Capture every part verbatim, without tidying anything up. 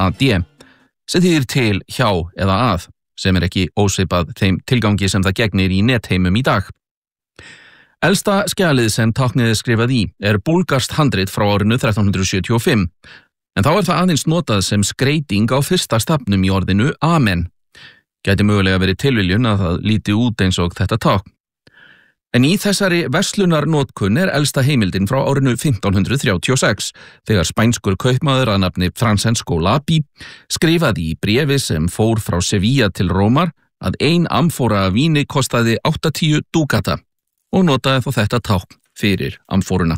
A-D, sem þýðir til, hjá eða að, sem er ekki ósvipað þeim tilgangi sem það gegnir í netheimum í dag. Elsta skjalið sem táknið er skrifað í er búlgarskt handrit frá árinu þrettán hundruð sjötíu og fimm, en þá er það aðeins notað sem skreyting á fyrsta stafnum í orðinu Amen. Gæti mögulega verið tilviljun að það líti út eins og þetta tákn. En í þessari verslunarnotkun er elsta heimildin frá árinu fimmtán hundruð þrjátíu og sex, þegar spænskur kaupmaður að nafni Francesco Lapi skrifaði í bréfi sem fór frá Sevilla til Rómar að ein amfóra af víni kostaði áttatíu dúkata og notaði þó þetta tákn fyrir amfóruna.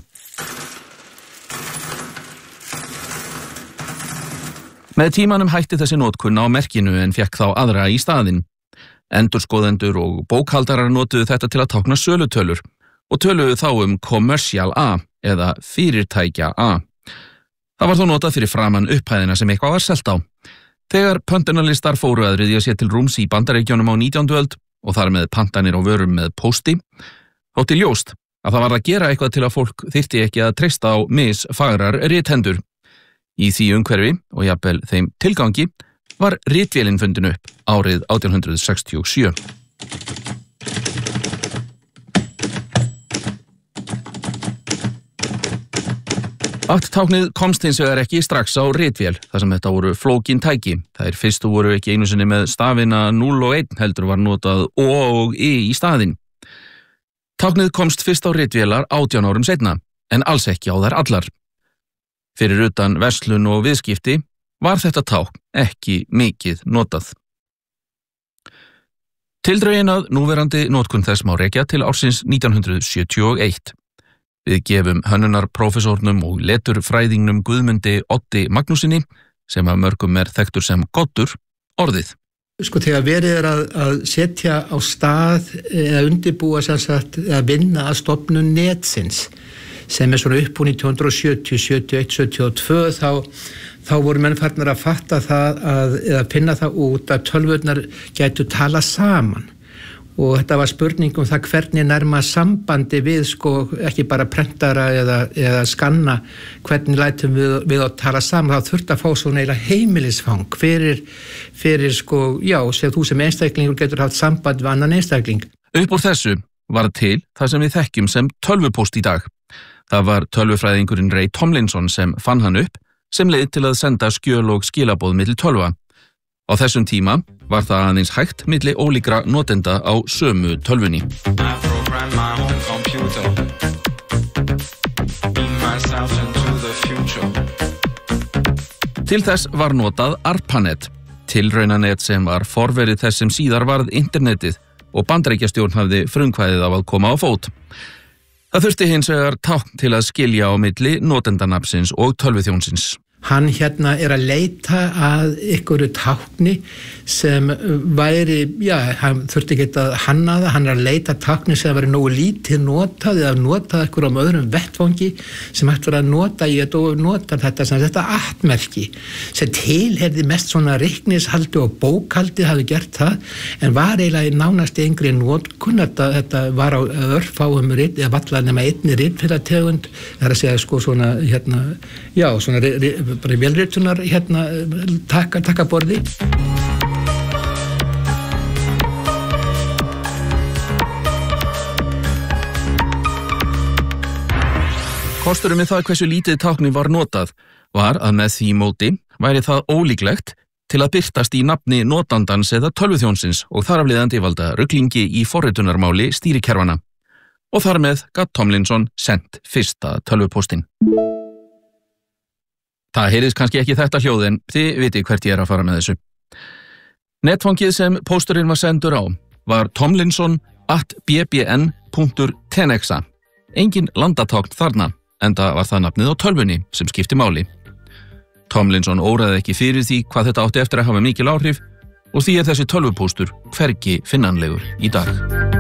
Með tímanum hætti þessi notkun á merkinu en fékk þá aðra í staðinn. Endurskoðendur og bókhaldarar notuðu þetta til að tákna sölutölur og töluðu þá um commercial A eða fyrirtækja A. Það var þó notað fyrir framan upphæðina sem eitthvað var selt á. Þegar pöntunarlistar fóru að ryðja sér til rúms í Bandaríkjunum á nítjándu öld og þar með pantanir á vörum með pósti, þótti ljóst að það var að gera eitthvað til að fólk þyrfti ekki að treysta á misfagrar rithendur. Í því umhverfi og jafnvel þeim tilgangi var ritvélin fundin upp árið átján hundruð sextíu og sjö. Akttáknið komst hins vegar ekki strax á ritvél, þar sem þetta voru flókin tæki. Þær fyrstu voru ekki einu sinni með stafina núll og einn, heldur var notað O og I í staðinn. Táknið komst fyrst á ritvélar átján árum seinna, en alls ekki á þær allar. Fyrir utan verslun og viðskipti var þetta tákn ekki mikið notað. Tildrögin að núverandi notkun þess má rekja til ársins nítján hundruð sjötíu og eitt. Við gefum hönnunarprófessornum og leturfræðingnum Guðmundi Oddi Magnúsinni, sem af mörgum er þekktur sem Goddur, orðið. Sko þegar verið er að, að setja á stað eða undirbúa sem sagt að vinna að stofnun netsins, sem er svona upp úr nítján hundruð sjötíu, sjötíu og eitt, sjötíu og tvö, þá, þá voru menn farnir að fatta það að, eða finna það út að tölvurnar gætu tala saman. Og þetta var spurning um það hvernig nærma sambandi við sko ekki bara prentara eða, eða skanna, hvernig lætum við, við að tala saman. Það þurfti að fá svona eiginlega heimilisfang fyrir, fyrir sko, já, sem þú sem einstaklingur getur haft samband við annan einstakling. Upp úr þessu var til það sem við þekkjum sem tölvupóst í dag. Það var tölvufræðingurinn Ray Tomlinson sem fann hann upp, sem leið til að senda skjöl og skilaboð milli tölva. Á þessum tíma var það aðeins hægt milli ólíkra notenda á sömu tölvunni. Til þess var notað ARPANET, tilraunanet sem var forverið þess sem síðar varð internetið og Bandaríkjastjórn hafði frumkvæðið á að koma á fót. Það þurfti hins vegar tákn til að skilja á milli notendanafnsins og tölvuþjónsins. Hann hérna er að leita að ykkur tákni sem væri, já, hann þurfti ekki að hanna það, hann er að leita tákni sem væri nógu lítið notað eða notað ykkur á öðrum vettvangi sem hægt var að nota í þetta og nota þetta sem þetta atmerki sem tilherði mest svona reiknishaldi og bókhaldi hafi gert það en var eiginlega nánast yngri notkun, þetta, þetta var á örfáum rit, eða valla nema einni ritfélategund, það er að segja sko svona hérna, já, svona bara velritunar hérna taka, taka borði. Kosturum við það hversu lítið tákni var notað var að með því móti væri það ólíklegt til að birtast í nafni notandans eða tölvuþjónsins og þar af leiðandi valda ruglingi í forritunarmáli stýrikerfana. Og þar með gat Tomlinson sent fyrsta tölvupóstinn. Það heyrðist kannski ekki þetta hljóð en þið viti hvert ég er að fara með þessu. Netfangið sem pósturinn var sendur á var tomlinson at b b n punktur tenexa. Engin landatákn þarna, enda var það nafnið á tölvunni sem skipti máli. Tomlinson óraði ekki fyrir því hvað þetta átti eftir að hafa mikil áhrif og því er þessi tölvupóstur hvergi finnanlegur í dag.